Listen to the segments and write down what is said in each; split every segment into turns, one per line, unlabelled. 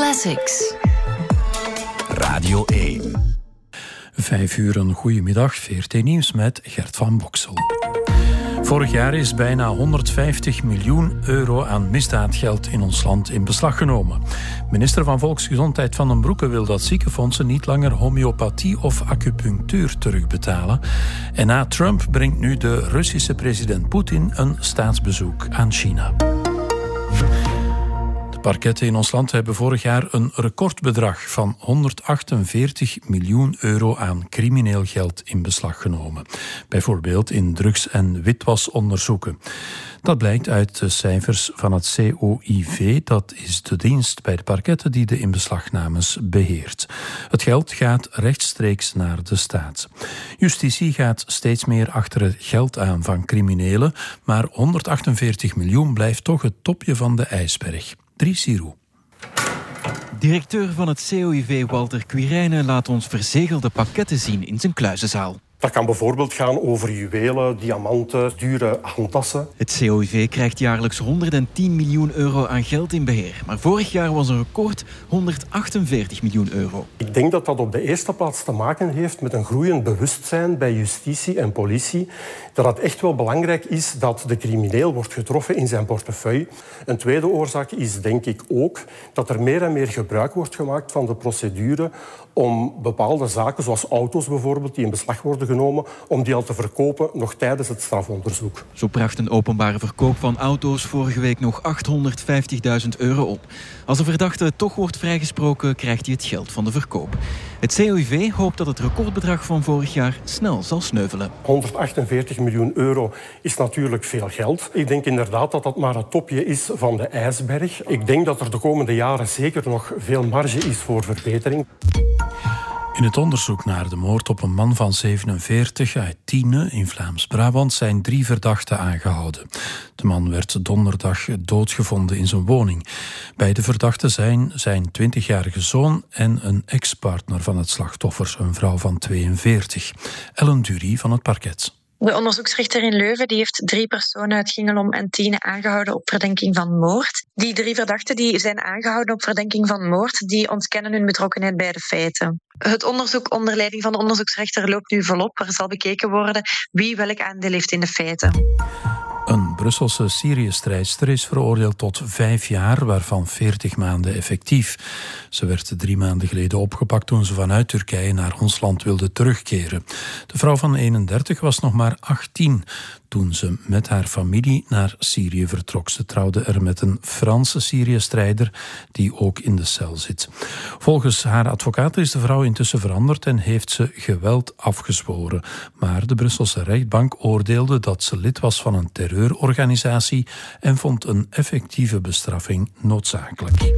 Classics.
Radio 1.
5 uur, een goedemiddag. VRT Nieuws met Gert van Boksel. Vorig jaar is bijna 150 miljoen euro aan misdaadgeld in ons land in beslag genomen. Minister van Volksgezondheid Van den Broeke wil dat ziekenfondsen niet langer homeopathie of acupunctuur terugbetalen. En na Trump brengt nu de Russische president Poetin een staatsbezoek aan China. De parketten in ons land hebben vorig jaar een recordbedrag van 148 miljoen euro aan crimineel geld in beslag genomen. Bijvoorbeeld in drugs- en witwasonderzoeken. Dat blijkt uit de cijfers van het COIV, dat is de dienst bij de parketten die de inbeslagnames beheert. Het geld gaat rechtstreeks naar de staat. Justitie gaat steeds meer achter het geld aan van criminelen, maar 148 miljoen blijft toch het topje van de ijsberg. Dries Sirou.
Directeur van het COIV Walter Quirijnen laat ons verzegelde pakketten zien in zijn kluizenzaal.
Dat kan bijvoorbeeld gaan over juwelen, diamanten, dure handtassen.
Het COIV krijgt jaarlijks 110 miljoen euro aan geld in beheer. Maar vorig jaar was een record 148 miljoen euro.
Ik denk dat dat op de eerste plaats te maken heeft met een groeiend bewustzijn bij justitie en politie. Dat het echt wel belangrijk is dat de crimineel wordt getroffen in zijn portefeuille. Een tweede oorzaak is denk ik ook dat er meer en meer gebruik wordt gemaakt van de procedure om bepaalde zaken, zoals auto's bijvoorbeeld, die in beslag worden genomen, om die al te verkopen nog tijdens het strafonderzoek.
Zo bracht een openbare verkoop van auto's vorige week nog 850.000 euro op. Als de verdachte toch wordt vrijgesproken, krijgt hij het geld van de verkoop. Het COIV hoopt dat het recordbedrag van vorig jaar snel zal sneuvelen.
148 miljoen euro is natuurlijk veel geld. Ik denk inderdaad dat dat maar het topje is van de ijsberg. Ik denk dat er de komende jaren zeker nog veel marge is voor verbetering.
In het onderzoek naar de moord op een man van 47 uit Tiene in Vlaams-Brabant zijn 3 verdachten aangehouden. De man werd donderdag doodgevonden in zijn woning. Beide verdachten zijn zijn 20-jarige zoon en een ex-partner van het slachtoffer, een vrouw van 42. Ellen Dury van het parket.
De onderzoeksrechter in Leuven die heeft 3 personen uit Gingelom en Tiene aangehouden op verdenking van moord. Die 3 verdachten die zijn aangehouden op verdenking van moord, die ontkennen hun betrokkenheid bij de feiten. Het onderzoek onder leiding van de onderzoeksrechter loopt nu volop. Er zal bekeken worden wie welk aandeel heeft in de feiten.
Een Brusselse Syrië-strijdster is veroordeeld tot 5 jaar, waarvan 40 maanden effectief. Ze werd 3 maanden geleden opgepakt toen ze vanuit Turkije naar ons land wilde terugkeren. De vrouw van 31 was nog maar 18 toen ze met haar familie naar Syrië vertrok. Ze trouwde er met een Franse Syrië-strijder die ook in de cel zit. Volgens haar advocaat is de vrouw intussen veranderd en heeft ze geweld afgezworen. Maar de Brusselse rechtbank oordeelde dat ze lid was van een terreurorganisatie en vond een effectieve bestraffing noodzakelijk.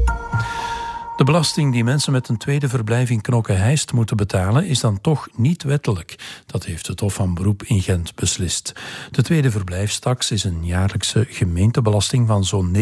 De belasting die mensen met een tweede verblijf in Knokke-Heist moeten betalen is dan toch niet wettelijk. Dat heeft het Hof van Beroep in Gent beslist. De tweede verblijfstaks is een jaarlijkse gemeentebelasting van zo'n